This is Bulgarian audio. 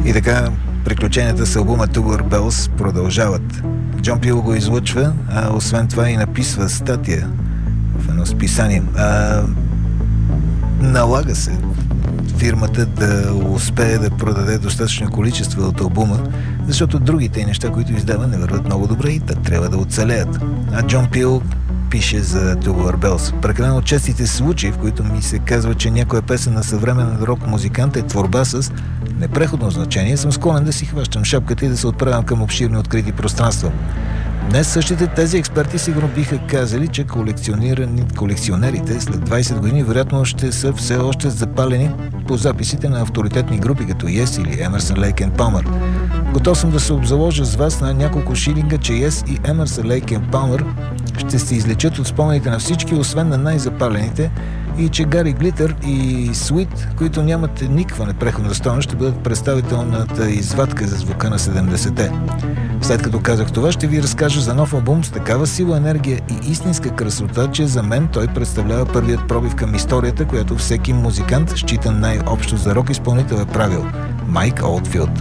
И така, приключенията с албума Tubular Bells продължават. Джон Пил го излъчва, а освен това и написва статия в едно списание. Налага се фирмата да успее да продаде достатъчно количество от албума, защото другите неща, които издава, не върват много добре и трябва да оцелеят. А Джон Пил пише за Tubular Bells. Прекалено честите случаи, в които ми се казва, че някоя песен на съвременен рок-музикант е творба с непреходно значение, съм склонен да си хващам шапката и да се отправям към обширни открити пространства. Днес същите тези експерти сигурно биха казали, че колекционерите след 20 години вероятно ще са все още запалени по записите на авторитетни групи като Yes или Emerson, Lake and Palmer. Готов съм да се обзаложа с вас на няколко шилинга, че Yes и Emerson, Lake and Palmer ще се излечат от спомените на всички, освен на най-запалените, и че Гари Глитър и Суит, които нямат никаква непреходна стойност, ще бъдат представителната извадка за звука на 70-те. След като казах това, ще ви разкажа за нов албум с такава сила, енергия и истинска красота, че за мен той представлява първият пробив към историята, която всеки музикант, считан най-общо за рок изпълнител, е правил. Майк Олдфилд.